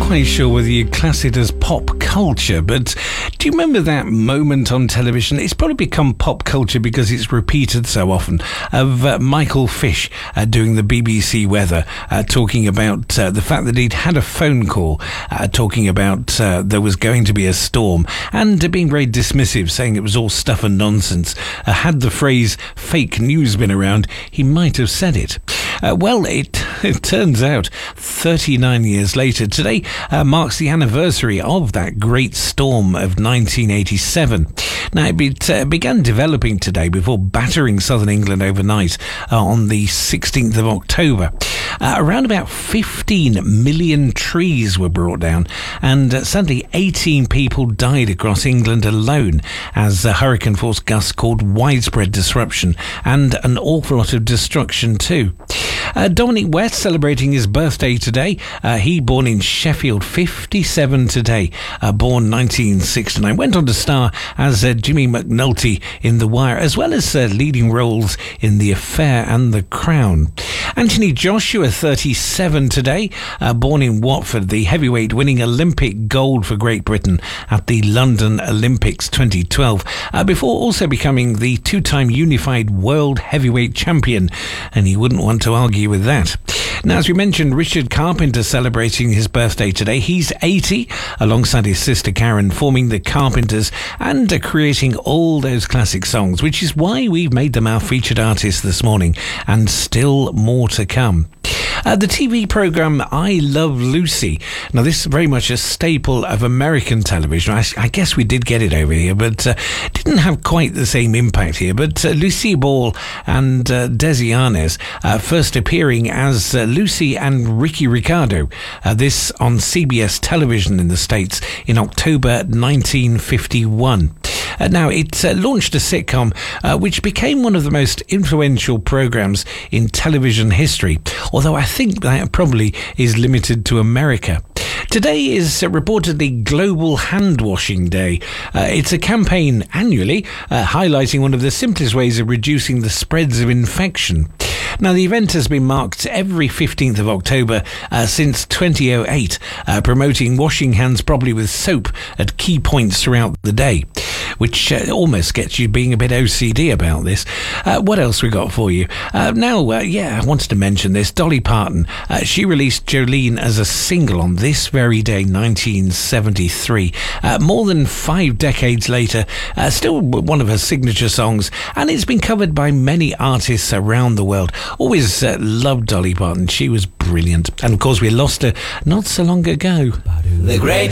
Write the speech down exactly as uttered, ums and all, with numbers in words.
quite sure whether you class it as pop culture, but do you remember that moment on television? It's probably become pop culture because it's repeated so often, of uh, Michael Fish uh, doing the B B C weather, uh, talking about uh, the fact that he'd had a phone call uh, talking about uh, there was going to be a storm, and uh, being very dismissive, saying it was all stuff and nonsense. Uh, had the phrase fake news been around, he might have said it. Uh, well, it, it turns out thirty-nine years later, today uh, marks the anniversary of that great storm of nineteen eighty-seven. Now, it be, uh, began developing today before battering southern England overnight uh, on the sixteenth of October. Uh, around about fifteen million trees were brought down, and uh, sadly eighteen people died across England alone as uh, hurricane force gusts caused widespread disruption and an awful lot of destruction too. Uh, Dominic West celebrating his birthday today. Uh, he born in Sheffield, fifty-seven today, uh, born nineteen sixty-nine. Went on to star as uh, Jimmy McNulty in The Wire, as well as uh, leading roles in The Affair and The Crown. Anthony Joshua, thirty-seven today, uh, born in Watford, the heavyweight winning Olympic gold for Great Britain at the London Olympics twenty twelve, uh, before also becoming the two-time unified world heavyweight champion, and he wouldn't want to argue with that. Now, as we mentioned, Richard Carpenter celebrating his birthday today. He's eighty, alongside his sister Karen, forming the Carpenters and uh, creating all those classic songs, which is why we've made them our featured artists this morning, and still more to come. Uh, the T V programme I Love Lucy. Now, this is very much a staple of American television. I, I guess we did get it over here, but uh, didn't have quite the same impact here. But uh, Lucille Ball and uh, Desi Arnaz uh, first appearing as uh, Lucy and Ricky Ricardo. Uh, this on C B S television in the States in October nineteen fifty-one. Uh, now, it uh, launched a sitcom uh, which became one of the most influential programmes in television history, although I think that probably is limited to America. Today is uh, reportedly Global Hand Washing Day. Uh, it's a campaign annually uh, highlighting one of the simplest ways of reducing the spreads of infection. Now, the event has been marked every fifteenth of October uh, since twenty oh eight, uh, promoting washing hands properly with soap at key points throughout the day, which uh, almost gets you being a bit O C D about this. Uh, what else we got for you? Uh, now, uh, yeah, I wanted to mention this. Dolly Parton, uh, she released Jolene as a single on this very day, nineteen seventy-three. Uh, more than five decades later, uh, still one of her signature songs, and it's been covered by many artists around the world. Always uh, loved Dolly Parton. She was brilliant. And of course, we lost her not so long ago. The great